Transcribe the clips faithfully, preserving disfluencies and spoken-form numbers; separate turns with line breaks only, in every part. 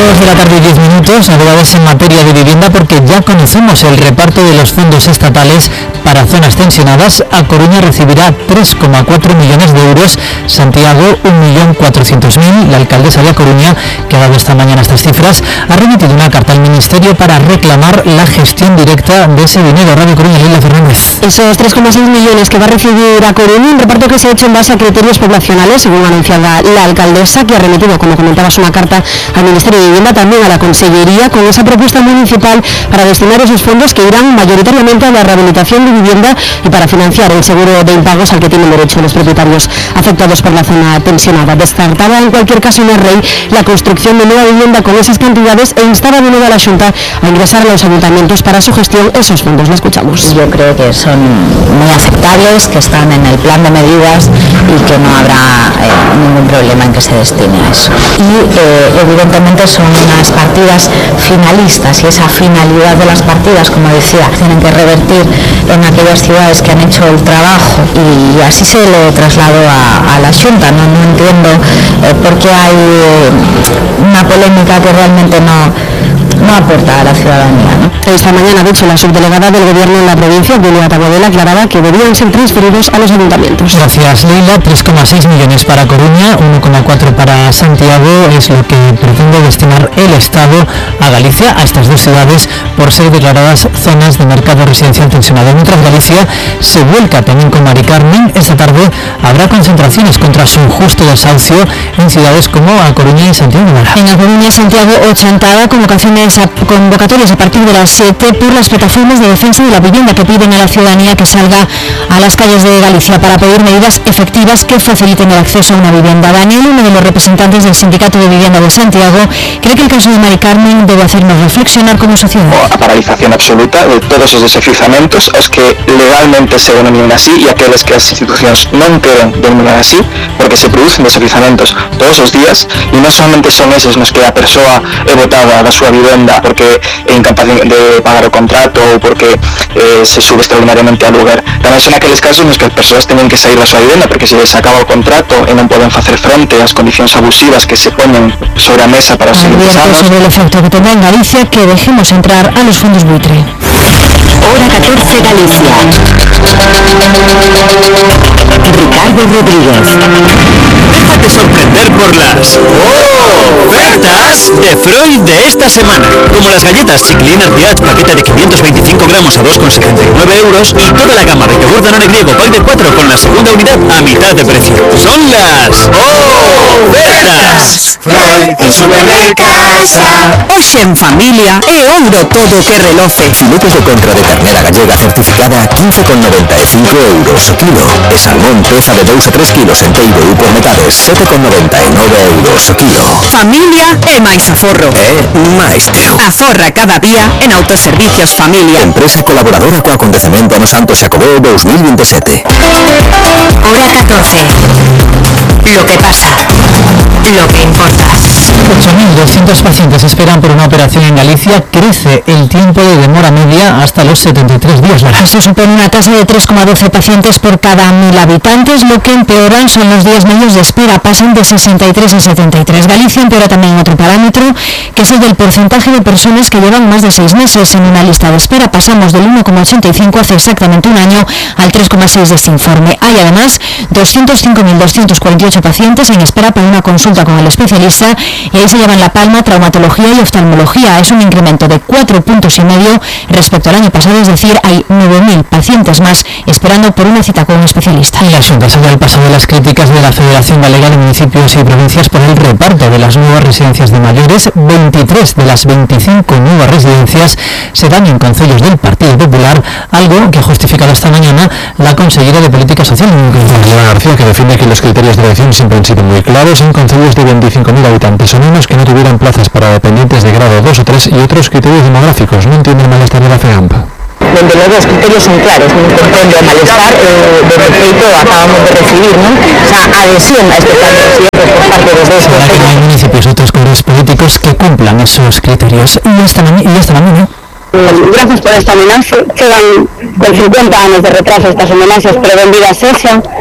dos de la tarde y diez minutos, novedades en materia de vivienda porque ya conocemos el reparto de los fondos estatales para zonas tensionadas. A Coruña recibirá tres coma cuatro millones de euros, Santiago un millón cuatrocientos mil. La alcaldesa de A Coruña, que ha dado esta mañana estas cifras, ha remitido una carta al Ministerio para reclamar la gestión directa de ese dinero. Radio Coruña, Leila Fernández.
Esos tres coma seis millones que va a recibir A Coruña, un reparto que se ha hecho en base a criterios poblacionales, según anunciaba la alcaldesa, que ha remitido, como comentabas, una carta al Ministerio de Vivienda, también a la Consellería, con esa propuesta municipal para destinar esos fondos que irán mayoritariamente a la rehabilitación de vivienda y para financiar el seguro de impagos al que tienen derecho los propietarios afectados por la zona tensionada. Descartaba en cualquier caso en el Rey la construcción de nueva vivienda con esas cantidades e instaba de nuevo a la Xunta a ingresar a los ayuntamientos para su gestión esos fondos. La escuchamos.
Yo creo que son muy aceptables, que están en el plan de medidas y que no habrá eh, ningún problema en que se destine a eso. Y eh, evidentemente son unas partidas finalistas y esa finalidad de las partidas, como decía, tienen que revertir en aquellas ciudades que han hecho el trabajo y así se lo traslado a, a la Xunta. No, no entiendo eh, por qué hay eh, una polémica que realmente no, no aporta a la ciudadanía, ¿no?
Esta mañana, de hecho, la subdelegada del Gobierno en la provincia, Julia Taboadela, aclaraba que debían ser transferidos a los ayuntamientos.
Gracias, Leila. tres coma seis millones para Coruña, uno coma cuatro para Santiago, es lo que pretende destinar el Estado a Galicia, a estas dos ciudades, por ser declaradas zonas de mercado residencial tensionado. Mientras Galicia se vuelca también con Mari Carmen, esta tarde habrá concentraciones contra su injusto desahucio en ciudades como A Coruña y Santiago.
En A Coruña y Santiago, ochenta convocaciones a, convocatorias a partir de las siete por las plataformas de defensa de la vivienda que piden a la ciudadanía que salga a las calles de Galicia para pedir medidas efectivas que faciliten el acceso a una vivienda. Daniel, uno de los representantes del Sindicato de Vivienda de Santiago, cree que el caso de Mari Carmen debe hacernos reflexionar como sociedad.
A paralización absoluta de todos os desafizamentos, os que legalmente se denominan así e aqueles que as institucións non queren denominar así, porque se producen desafizamentos todos os días e non solamente son eses nos que a persoa é botada da súa vivenda porque é incapaz de pagar o contrato ou porque eh, se sube extraordinariamente a lugar. Tamén son aqueles casos nos que as persoas teñen que sair da súa vivenda porque se les acaba o contrato e non poden facer fronte ás condicións abusivas que se poñen sobre a mesa para os seguintes anos.
Sobre el efecto que tendrá en Galicia, que dejemos entrar a los fondos buitre.
Hora catorce Galicia. Ricardo Rodríguez.
Déjate sorprender por las ofertas de Freud de esta semana. Como las galletas Chiclina Riach, paquete de quinientos veinticinco gramos a dos con setenta y nueve euros y toda la gama de yogur Danone griego pack de cuatro con la segunda unidad a mitad de precio. Son las ofertas
Freud en Supermercasa.
Hoxe en familia e ouro todo que reloce.
Filetes de contra de ternera gallega certificada a quince con noventa e cinco euros o kilo. E salmón peza de dous a tres kilos enteiro ou por metades sete con noventa e nove euros o kilo.
Familia e máis aforro.
E máis eu.
Aforra cada día en Autoservicios Familia.
Empresa colaboradora co acontecemento no Santo Xacobeo dous mil vinte e sete.
Hora catorce. Lo que pasa. Lo que importa.
ocho mil doscientos pacientes esperan por una operación en Galicia. Crece el tiempo de demora media hasta los setenta y tres días.
Eso supone una tasa de tres coma doce pacientes por cada mil habitantes. Lo que empeoran son los días medios de espera. Pasan de sesenta y tres a setenta y tres. Galicia empeora también otro parámetro, que es el del porcentaje de personas que llevan más de seis meses en una lista de espera. Pasamos del uno coma ochenta y cinco hace exactamente un año al tres coma seis de este informe. Hay además doscientos cinco mil doscientos cuarenta y ocho pacientes en espera para una consulta con el especialista, y ahí se llevan la palma traumatología y oftalmología. Es un incremento de cuatro puntos y medio respecto al año pasado, es decir, hay nueve mil pacientes más esperando por una cita con un especialista.
Y la Xunta salió al paso de las críticas de la Federación Galega de Municipios y Provincias por el reparto de las nuevas residencias de mayores. veintitrés de las veinticinco nuevas residencias se dan en concellos del Partido Popular, algo que ha justificado esta mañana la consellera de Política Social,
Elena García, que defiende que los criterios de elección siempre han sido muy claros en concellos de veinticinco mil habitantes o menos que no tuvieran plazas para dependientes de grado dos o tres y otros criterios demográficos. No entiende el malestar de la FEAMP.
Donde luego los criterios son claros, no comprendo el malestar eh, de respeto acabamos de recibir, ¿no? O sea, adhesión a estos cambios siempre por parte de los dos.
Ahora que no hay municipios, otros colores políticos que cumplan esos criterios. Y esta, y esta mañana.
Gracias por esta homenaje. Quedan con cincuenta años de retraso estas homenajes, pero benvidas sexan.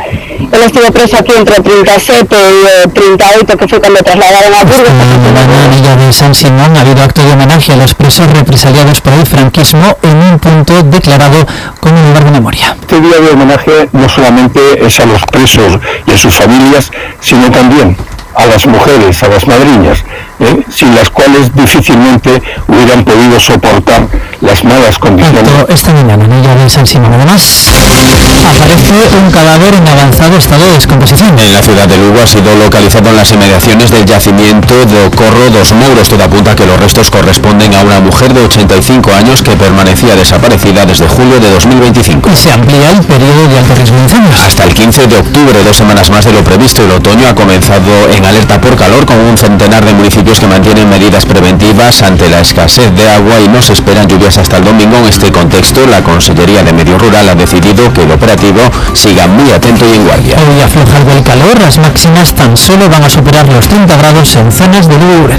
Él estuvo preso aquí entre treinta y siete y treinta y ocho, que fue cuando trasladaron a Burgos.
En la Villa de San Simón ha habido acto de homenaje a los presos represaliados por el franquismo en un punto declarado como lugar de memoria.
Este día de homenaje no solamente es a los presos y a sus familias, sino también a las mujeres, a las madriñas, ¿eh? sin las cuales difícilmente hubieran podido soportar las malas condiciones.
Acto esta mañana en la Villa de San Simón. Además, aparece un cadáver en avanzado estado de descomposición.
En la ciudad de Lugo ha sido localizado en las inmediaciones del yacimiento de Ocorro dos Mouros. Todo apunta a que los restos corresponden a una mujer de ochenta y cinco años que permanecía desaparecida desde julio de dos mil veinticinco.
Y se amplía el periodo de alto riesgo de incendios.
Hasta el quince de octubre, dos semanas más de lo previsto. El otoño ha comenzado en alerta por calor, con un centenar de municipios que mantienen medidas preventivas ante la escasez de agua y no se esperan lluvias hasta el domingo. En este contexto, la Consellería de Medio Rural ha decidido que el operativo siga muy atento y en guardia.
Hoy afloja algo el calor, las máximas tan solo van a superar los treinta grados en zonas de Lugo.